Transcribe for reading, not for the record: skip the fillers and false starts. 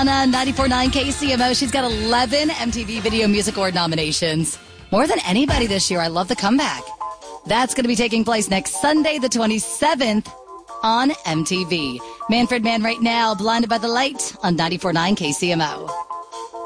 Rihanna, 94.9 KCMO. She's got 11 MTV Video Music Award nominations. More than anybody this year. I love the comeback. That's going to be taking place next Sunday, the 27th on MTV. Manfred Mann right now, Blinded by the Light on 94.9 KCMO.